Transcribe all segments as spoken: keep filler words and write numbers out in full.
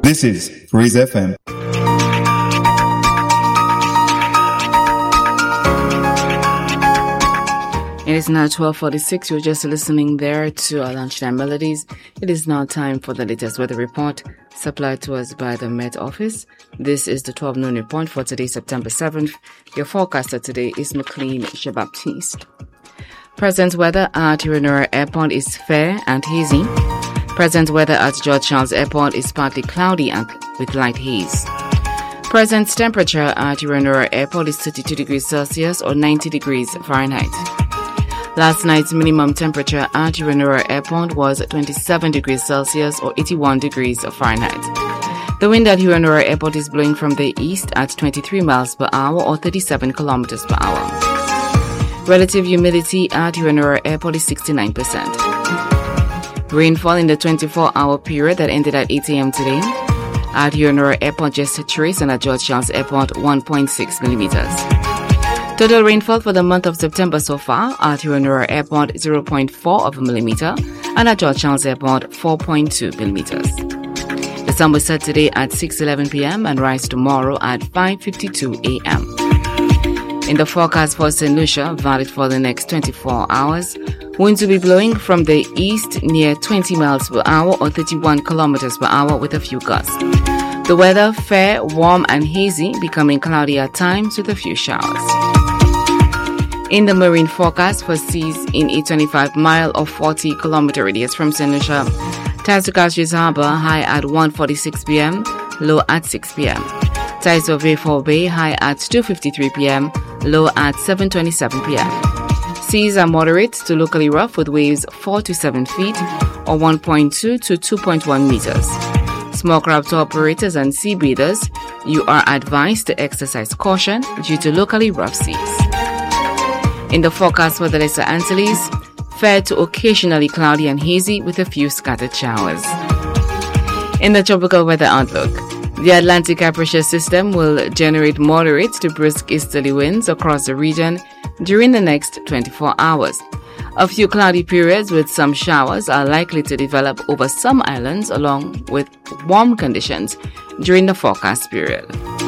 This is Freeze F M. It is now twelve forty-six. You're just listening there to our lunchtime melodies. It is now time for the latest weather report supplied to us by the Met Office. This is the twelve noon report for today, September seventh. Your forecaster today is McLean Jean-Baptiste. Present weather at Ironora Airport is fair and hazy. Present weather at George Charles Airport is partly cloudy and with light haze. Present temperature at Ironora Airport is thirty-two degrees Celsius or ninety degrees Fahrenheit. Last night's minimum temperature at Ironora Airport was twenty-seven degrees Celsius or eighty-one degrees Fahrenheit. The wind at Ironora Airport is blowing from the east at twenty-three miles per hour or thirty-seven kilometers per hour. Relative humidity at Ironora Airport is sixty-nine percent. Rainfall in the twenty-four hour period that ended at eight a.m. today. At Ironora Airport, just a trace, and at George Charles Airport, one point six millimeters. Total rainfall for the month of September so far at Ironora Airport, zero point four of a millimeter, and at George Charles Airport, four point two millimeters. The sun will set today at six eleven p.m. and rise tomorrow at five fifty-two a.m. In the forecast for Saint Lucia, valid for the next twenty-four hours, winds will be blowing from the east near twenty miles per hour or thirty-one kilometers per hour with a few gusts. The weather fair, warm and hazy, becoming cloudy at times with a few showers. In the marine forecast for seas in a twenty-five mile or forty kilometer radius from Saint Lucia, tides to Castries Harbour high at one forty-six p.m., low at six p.m. Tides of Bayford Bay high at two fifty-three p.m., low at seven twenty-seven p.m. Seas are moderate to locally rough with waves four to seven feet or one point two to two point one meters. Small craft operators and sea bathers, you are advised to exercise caution due to locally rough seas. In the forecast for the Lesser Antilles, fair to occasionally cloudy and hazy with a few scattered showers. In the tropical weather outlook, the Atlantic high pressure system will generate moderate to brisk easterly winds across the region during the next twenty-four hours. A few cloudy periods with some showers are likely to develop over some islands along with warm conditions during the forecast period.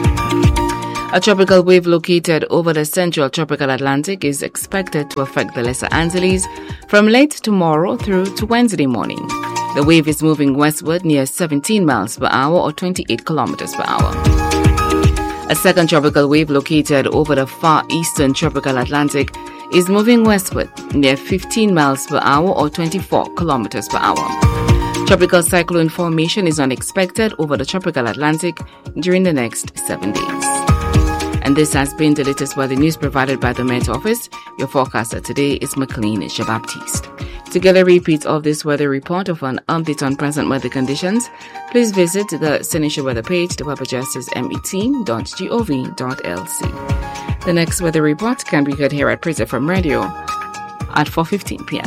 A tropical wave located over the central tropical Atlantic is expected to affect the Lesser Antilles from late tomorrow through to Wednesday morning. The wave is moving westward near seventeen miles per hour or twenty-eight kilometers per hour. A second tropical wave located over the far eastern tropical Atlantic is moving westward near fifteen miles per hour or twenty-four kilometers per hour. Tropical cyclone formation is unexpected over the tropical Atlantic during the next seven days. And this has been the latest weather news provided by the Met Office. Your forecaster today is McLean Jean-Baptiste. To get a repeat of this weather report of an update on present weather conditions, please visit the Saint Lucia weather page. The web address is met dot gov dot l c. The next weather report can be heard here at Praise F M Radio at four fifteen p.m.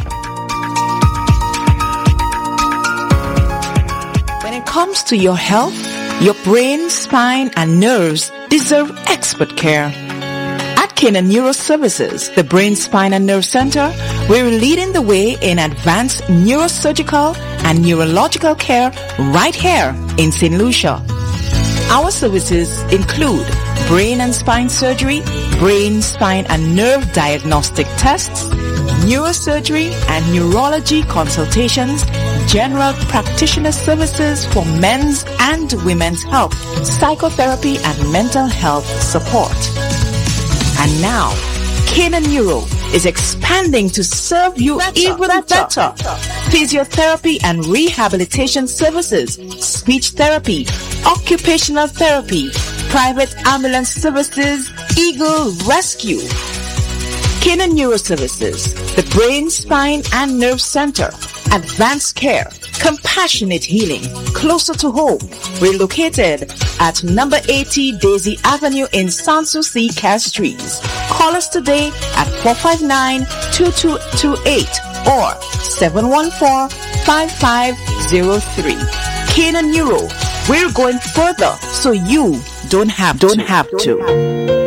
When it comes to your health, your brain, spine, and nerves deserve expert care. At Canaan Neuro Services, the Brain, Spine, and Nerve Center, we're leading the way in advanced neurosurgical and neurological care right here in Saint Lucia. Our services include brain and spine surgery, brain, spine, and nerve diagnostic tests, neurosurgery and neurology consultations, general practitioner services for men's and women's health, psychotherapy, and mental health support. And now, Canaan Neuro is expanding to serve you better, even better. better. Physiotherapy and rehabilitation services, speech therapy, occupational therapy, private ambulance services, Eagle Rescue. Canaan Neuro Services, the Brain, Spine, and Nerve Center, advanced care, compassionate healing, closer to home. We're located at number eighty Daisy Avenue in Sanssouci, Castries. Call us today at four five nine, two two two eight or seven one four, five five zero three. Canaan Neuro, we're going further so you don't have don't to. have to.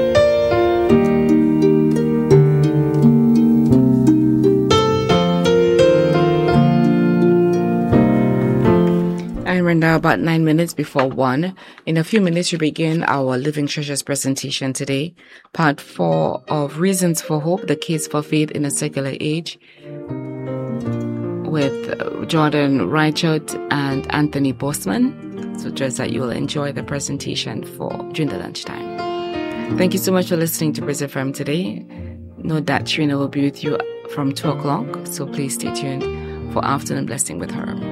And we're now about nine minutes before one. In a few minutes, we begin our Living Treasures presentation today. Part four of Reasons for Hope, the Case for Faith in a Secular Age, with Jordan Reichert and Anthony Bosman. So just that you will enjoy the presentation for during the lunchtime. Thank you so much for listening to Praise F M today. Note that Trina will be with you from two o'clock, so please stay tuned for Afternoon Blessing with her.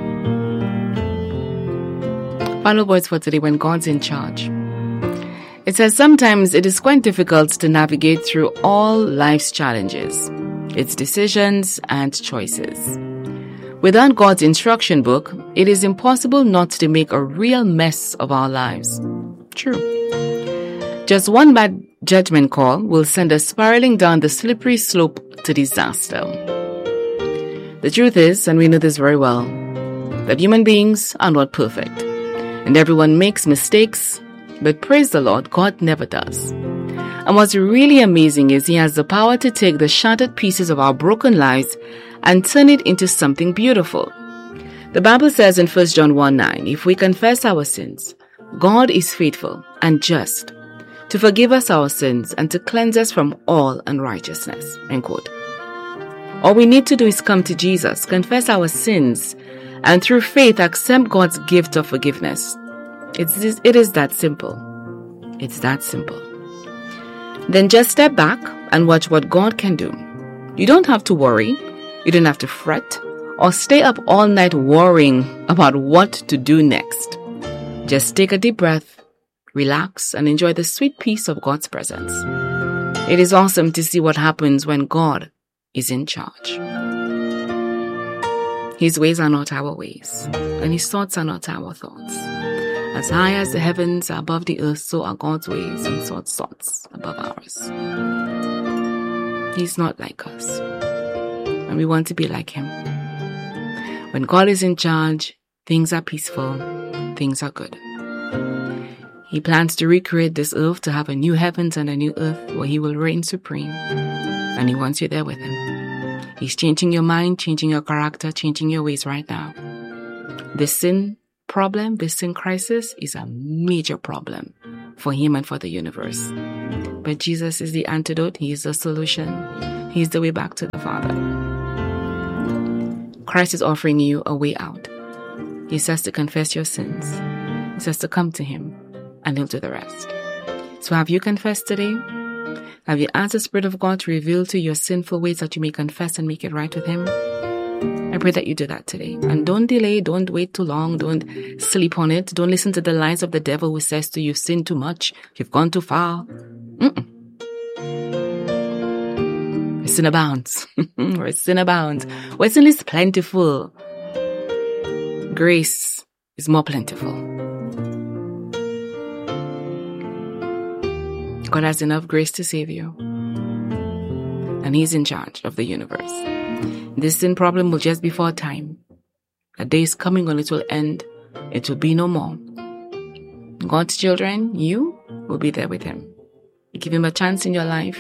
Final words for today: when God's in charge. It says sometimes it is quite difficult to navigate through all life's challenges, its decisions and choices. Without God's instruction book, it is impossible not to make a real mess of our lives. True. Just one bad judgment call will send us spiraling down the slippery slope to disaster. The truth is, and we know this very well, that human beings are not perfect. And everyone makes mistakes, but praise the Lord, God never does. And what's really amazing is He has the power to take the shattered pieces of our broken lives and turn it into something beautiful. The Bible says in First John one nine, if we confess our sins, God is faithful and just to forgive us our sins and to cleanse us from all unrighteousness. End quote. All we need to do is come to Jesus, confess our sins, and through faith accept God's gift of forgiveness. It's this, it is that simple. It's that simple. Then just step back and watch what God can do. You don't have to worry. You don't have to fret or stay up all night worrying about what to do next. Just take a deep breath, relax, and enjoy the sweet peace of God's presence. It is awesome to see what happens when God is in charge. His ways are not our ways, and His thoughts are not our thoughts. As high as the heavens are above the earth, so are God's ways and God's thoughts above ours. He's not like us, and we want to be like Him. When God is in charge, things are peaceful, things are good. He plans to recreate this earth to have a new heavens and a new earth where He will reign supreme, and He wants you there with Him. He's changing your mind, changing your character, changing your ways right now. The sin problem, the sin crisis is a major problem for Him and for the universe. But Jesus is the antidote. He is the solution. He's the way back to the Father. Christ is offering you a way out. He says to confess your sins. He says to come to Him, and He'll do the rest. So have you confessed today? Have you asked the Spirit of God to reveal to you your sinful ways that you may confess and make it right with Him? I pray that you do that today. And don't delay, don't wait too long, don't sleep on it. Don't listen to the lies of the devil who says to you, you've sinned too much, you've gone too far. Mm-mm. Where sin abounds. Where sin abounds. Where sin is plentiful, grace is more plentiful. God has enough grace to save you. And He's in charge of the universe. This sin problem will just be for a time. A day is coming when it will end. It will be no more. God's children, you will be there with Him. Give Him a chance in your life.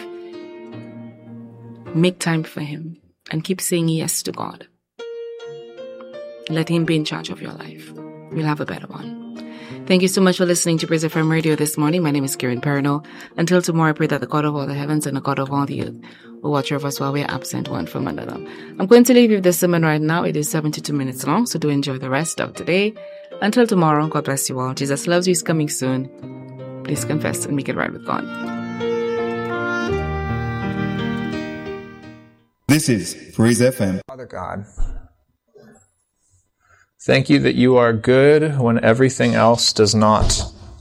Make time for Him. And keep saying yes to God. Let Him be in charge of your life. You'll have a better one. Thank you so much for listening to Praise F M Radio this morning. My name is Karen Perino. Until tomorrow, I pray that the God of all the heavens and the God of all the earth will watch over us while we are absent one from another. I'm going to leave you with this sermon right now. It is seventy-two minutes long, so do enjoy the rest of today. Until tomorrow, God bless you all. Jesus loves you. He's coming soon. Please confess and make it right with God. This is Praise F M. Father God, thank you that you are good when everything else does not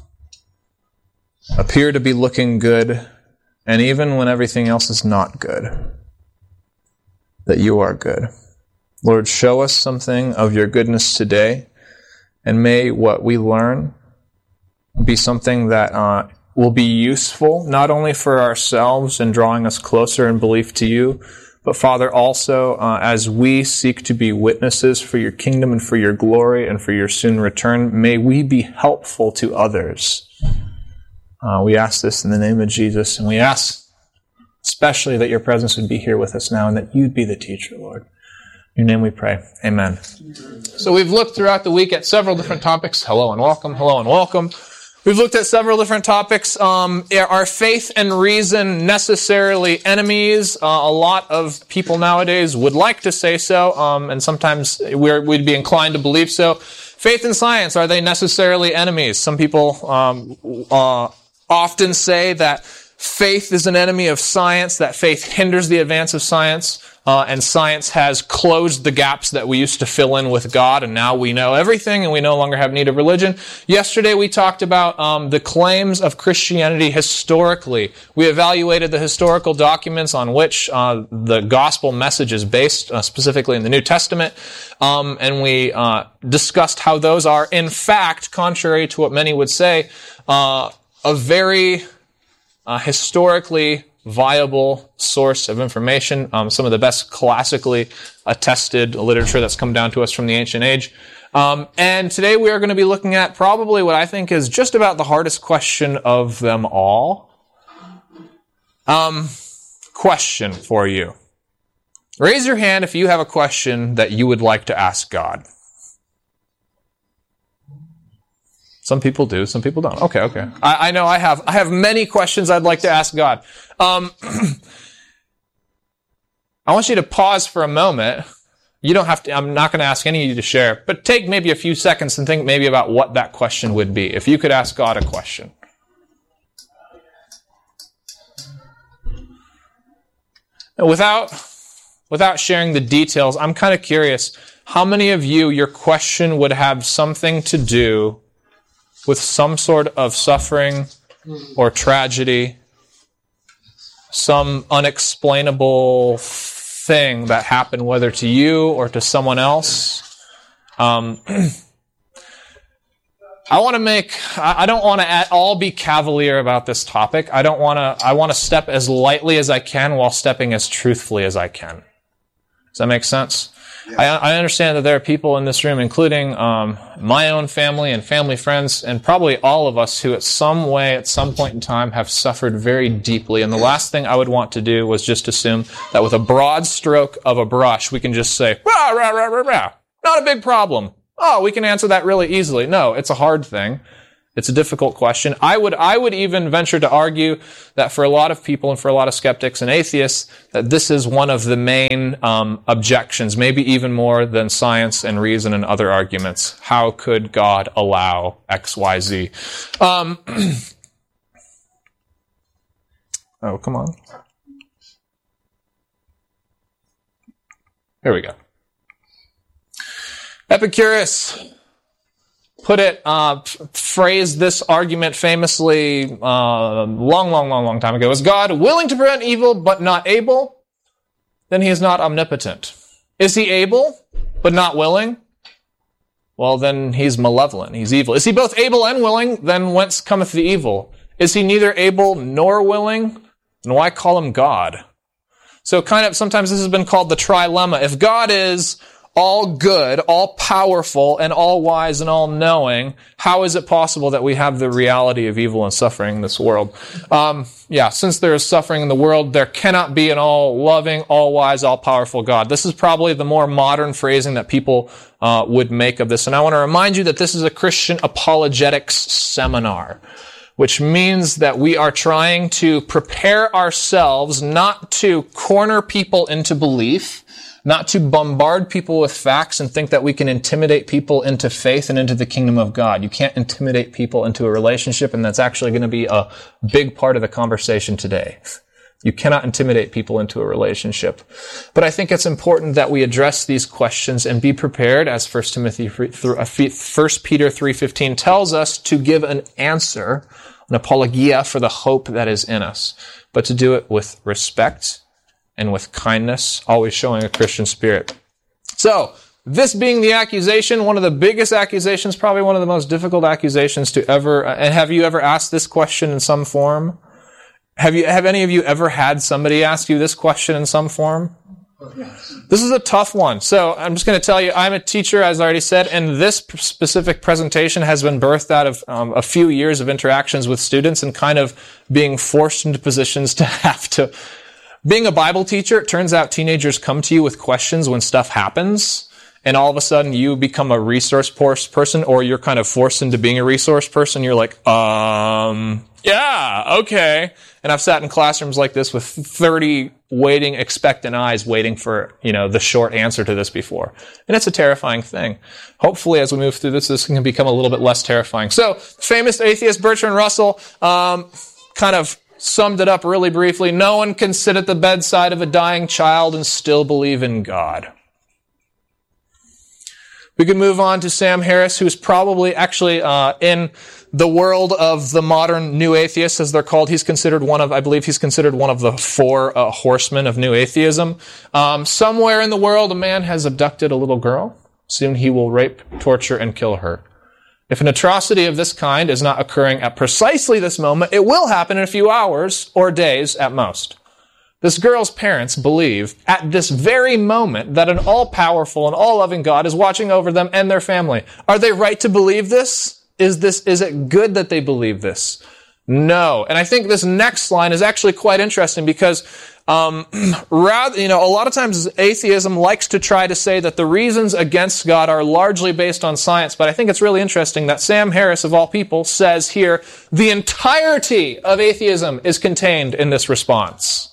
appear to be looking good, and even when everything else is not good, that you are good. Lord, show us something of your goodness today, and may what we learn be something that uh, will be useful, not only for ourselves in drawing us closer in belief to you, but Father, also uh, as we seek to be witnesses for your kingdom and for your glory and for your soon return, may we be helpful to others. Uh, we ask this in the name of Jesus, and we ask especially that your presence would be here with us now and that you'd be the teacher, Lord. In your name we pray. Amen. So we've looked throughout the week at several different topics. Hello and welcome. Hello and welcome. We've looked at several different topics. Um, are faith and reason necessarily enemies? Uh, a lot of people nowadays would like to say so, um, and sometimes we're, we'd be inclined to believe so. Faith and science, are they necessarily enemies? Some people um, uh, often say that faith is an enemy of science, that faith hinders the advance of science. Uh, and science has closed the gaps that we used to fill in with God, and now we know everything, and we no longer have need of religion. Yesterday we talked about um, the claims of Christianity historically. We evaluated the historical documents on which uh, the gospel message is based, uh, specifically in the New Testament, um, and we uh, discussed how those are, in fact, contrary to what many would say, uh, a very uh, historically viable source of information, um, some of the best classically attested literature that's come down to us from the ancient age. Um, and today we are going to be looking at probably what I think is just about the hardest question of them all. Um, question for you. Raise your hand if you have a question that you would like to ask God. Some people do, some people don't. Okay, okay. I, I know I have I have many questions I'd like to ask God. Um, I want you to pause for a moment. You don't have to, I'm not going to ask any of you to share, but take maybe a few seconds and think maybe about what that question would be. If you could ask God a question. Now, without, without sharing the details, I'm kind of curious, how many of you, your question would have something to do with some sort of suffering or tragedy, some unexplainable thing that happened, whether to you or to someone else? Um, I want to make, I don't want to at all be cavalier about this topic. I don't want to, I want to step as lightly as I can while stepping as truthfully as I can. Does that make sense? Yeah. I, I understand that there are people in this room, including um, my own family and family friends, and probably all of us who at some way, at some point in time, have suffered very deeply. And the last thing I would want to do was just assume that with a broad stroke of a brush, we can just say, rah, rah, rah, rah, rah. Not a big problem. Oh, we can answer that really easily. No, it's a hard thing. It's a difficult question. I would, I would even venture to argue that for a lot of people and for a lot of skeptics and atheists, that this is one of the main um, objections, maybe even more than science and reason and other arguments. How could God allow X, Y, Z? Um, oh, come on. Here we go. Epicurus put it, uh, phrased this argument famously uh, long, long, long, long time ago. Is God willing to prevent evil but not able? Then he is not omnipotent. Is he able but not willing? Well, then he's malevolent. He's evil. Is he both able and willing? Then whence cometh the evil? Is he neither able nor willing? Then why call him God? So kind of sometimes this has been called the trilemma. If God is all good, all powerful, and all wise and all knowing, how is it possible that we have the reality of evil and suffering in this world? Um, yeah, since there is suffering in the world, there cannot be an all loving, all wise, all powerful God. This is probably the more modern phrasing that people uh, would make of this. And I want to remind you that this is a Christian apologetics seminar, which means that we are trying to prepare ourselves not to corner people into belief, not to bombard people with facts and think that we can intimidate people into faith and into the kingdom of God. You can't intimidate people into a relationship, and that's actually going to be a big part of the conversation today. You cannot intimidate people into a relationship. But I think it's important that we address these questions and be prepared, as First Peter three fifteen tells us, to give an answer, an apologia for the hope that is in us, but to do it with respect and with kindness, always showing a Christian spirit. So, this being the accusation, one of the biggest accusations, probably one of the most difficult accusations to ever, and have you ever asked this question in some form? Have you, have any of you ever had somebody ask you this question in some form? Yes. This is a tough one. So, I'm just going to tell you, I'm a teacher, as I already said, and this specific presentation has been birthed out of um, a few years of interactions with students and kind of being forced into positions to have to being a Bible teacher, it turns out teenagers come to you with questions when stuff happens, and all of a sudden you become a resource person, or you're kind of forced into being a resource person. You're like, um, yeah, okay. And I've sat in classrooms like this with thirty waiting, expectant eyes waiting for, you know, the short answer to this before. And it's a terrifying thing. Hopefully, as we move through this, this can become a little bit less terrifying. So, famous atheist Bertrand Russell, um, kind of summed it up really briefly. No one can sit at the bedside of a dying child and still believe in God. We can move on to Sam Harris, who's probably actually uh, in the world of the modern new atheists, as they're called. He's considered one of, I believe he's considered one of the four uh, horsemen of new atheism. Um, somewhere in the world, a man has abducted a little girl. Soon he will rape, torture, and kill her. If an atrocity of this kind is not occurring at precisely this moment, it will happen in a few hours or days at most. This girl's parents believe at this very moment that an all-powerful and all-loving God is watching over them and their family. Are they right to believe this? Is this, is it good that they believe this? No. And I think this next line is actually quite interesting because, um, rather, you know, a lot of times atheism likes to try to say that the reasons against God are largely based on science, but I think it's really interesting that Sam Harris, of all people, says here, the entirety of atheism is contained in this response.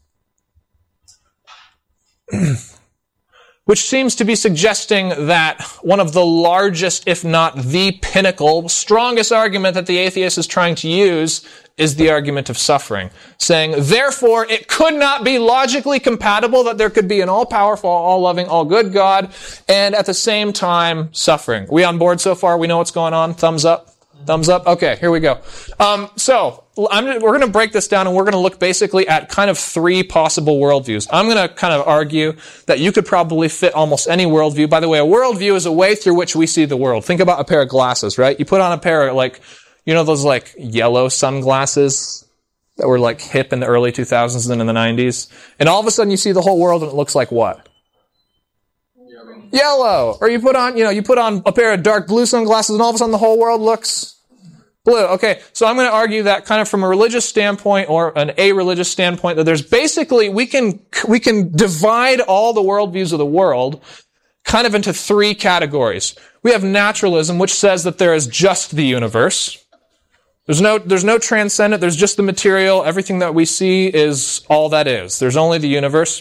Which seems to be suggesting that one of the largest, if not the pinnacle, strongest argument that the atheist is trying to use is the argument of suffering. Saying, therefore, it could not be logically compatible that there could be an all-powerful, all-loving, all-good God, and at the same time, suffering. We on board so far? We know what's going on? Thumbs up? Thumbs up? Okay, here we go. Um, so, I'm, we're going to break this down and we're going to look basically at kind of three possible worldviews. I'm going to kind of argue that you could probably fit almost any worldview. By the way, a worldview is a way through which we see the world. Think about a pair of glasses, right? You put on a pair of like, you know those like yellow sunglasses that were like hip in the early two thousands and in the nineties? And all of a sudden you see the whole world and it looks like what? Yellow. Yellow. Or you put on, you know, you put on a pair of dark blue sunglasses and all of a sudden the whole world looks blue. Okay, so I'm going to argue that kind of from a religious standpoint or an a-religious standpoint that there's basically, we can, we can divide all the worldviews of the world kind of into three categories. We have naturalism, which says that there is just the universe. There's no, there's no transcendent, there's just the material. Everything that we see is all that is. There's only the universe.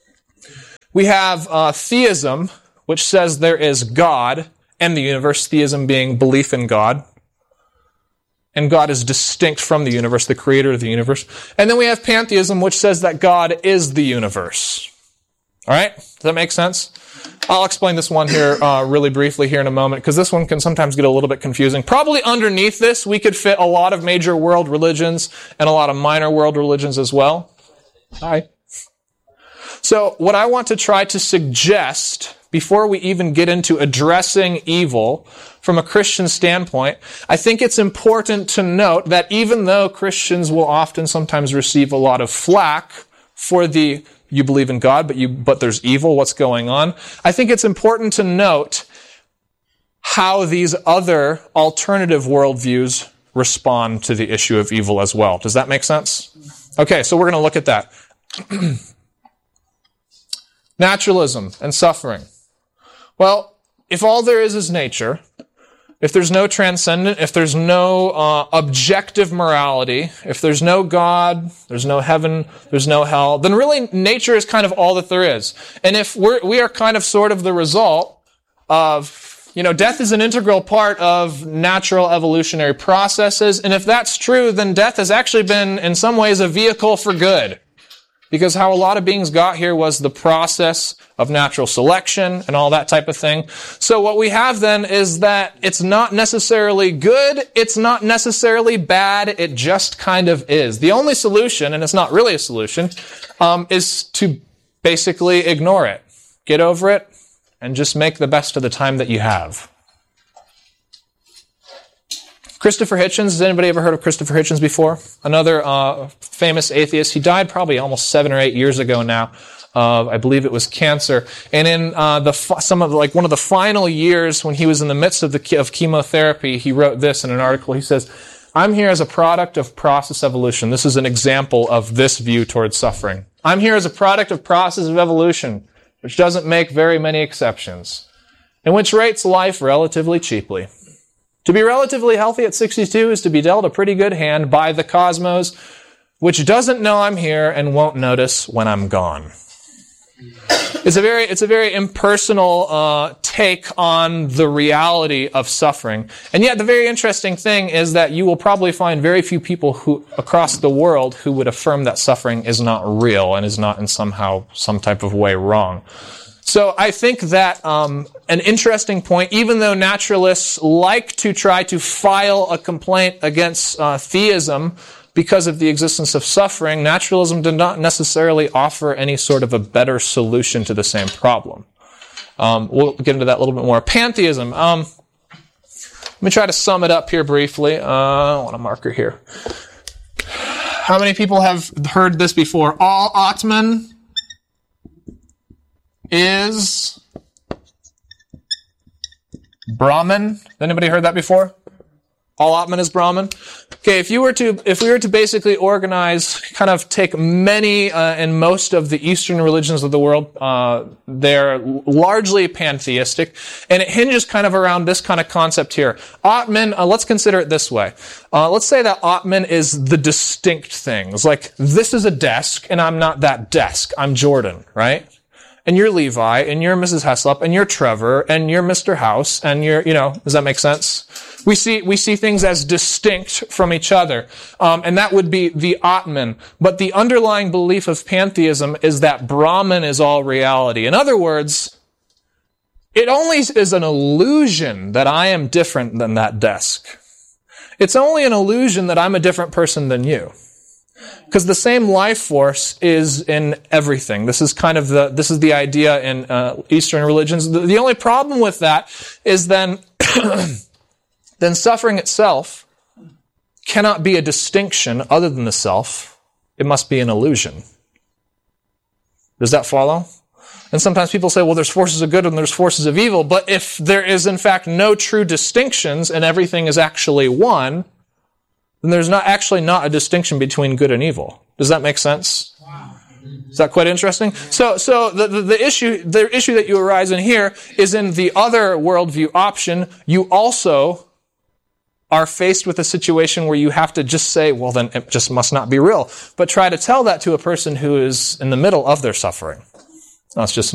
We have uh, theism, which says there is God and the universe, theism being belief in God. And God is distinct from the universe, the creator of the universe. And then we have pantheism, which says that God is the universe. All right? Does that make sense? I'll explain this one here uh, really briefly here in a moment, because this one can sometimes get a little bit confusing. Probably underneath this, we could fit a lot of major world religions and a lot of minor world religions as well. Hi. So what I want to try to suggest before we even get into addressing evil from a Christian standpoint, I think it's important to note that even though Christians will often sometimes receive a lot of flack for the, you believe in God, but you, but there's evil, what's going on? I think it's important to note how these other alternative worldviews respond to the issue of evil as well. Does that make sense? Okay, so we're going to look at that. Naturalism and suffering. Well, if all there is is nature, if there's no transcendent, if there's no uh, objective morality, if there's no God, there's no heaven, there's no hell, then really nature is kind of all that there is. And if we're, we are kind of sort of the result of, you know, death is an integral part of natural evolutionary processes, and if that's true, then death has actually been, in some ways, a vehicle for good. Because how a lot of beings got here was the process of natural selection and all that type of thing. So what we have then is that it's not necessarily good, it's not necessarily bad, it just kind of is. The only solution, and it's not really a solution, um, is to basically ignore it. Get over it, and just make the best of the time that you have. Christopher Hitchens. Has anybody ever heard of Christopher Hitchens before? Another uh, famous atheist. He died probably almost seven or eight years ago now. Uh, I believe it was cancer. And in uh, the some of the, like one of the final years when he was in the midst of the of chemotherapy, he wrote this in an article. He says, "I'm here as a product of process evolution." This is an example of this view towards suffering. I'm here as a product of process of evolution, which doesn't make very many exceptions, and which rates life relatively cheaply. To be relatively healthy at sixty-two is to be dealt a pretty good hand by the cosmos, which doesn't know I'm here and won't notice when I'm gone. It's a very, it's a very impersonal uh, take on the reality of suffering. And yet the very interesting thing is that you will probably find very few people who across the world who would affirm that suffering is not real and is not in somehow, some type of way wrong. So I think that um, an interesting point, even though naturalists like to try to file a complaint against uh, theism because of the existence of suffering, naturalism did not necessarily offer any sort of a better solution to the same problem. Um, we'll get into that a little bit more. Pantheism. Um, let me try to sum it up here briefly. Uh, I want a marker here. How many people have heard this before? All Atman is Brahman. Anybody heard that before? All Atman is Brahman. Okay, if you were to, if we were to basically organize, kind of take many uh, and most of the Eastern religions of the world, uh, they're largely pantheistic, and it hinges kind of around this kind of concept here. Atman, uh, let's consider it this way. Uh, let's say that Atman is the distinct things. Like, this is a desk, and I'm not that desk. I'm Jordan, right? And you're Levi, and you're Missus Heslop, and you're Trevor, and you're Mister House, and you're, you know, does that make sense? We see, we see things as distinct from each other. Um, and that would be the Atman. But the underlying belief of pantheism is that Brahman is all reality. In other words, it only is an illusion that I am different than that desk. It's only an illusion that I'm a different person than you. Because the same life force is in everything. This is kind of the, this is the idea in uh, Eastern religions. The, the only problem with that is then, then suffering itself cannot be a distinction other than the self. It must be an illusion. Does that follow? And sometimes people say, well, there's forces of good and there's forces of evil. But if there is, in fact, no true distinctions and everything is actually one, then there's not actually not a distinction between good and evil. Does that make sense? Wow. Is that quite interesting? So, so the, the, the issue, the issue that you arise in here is in the other worldview option. You also are faced with a situation where you have to just say, well, then it just must not be real. But try to tell that to a person who is in the middle of their suffering. That's just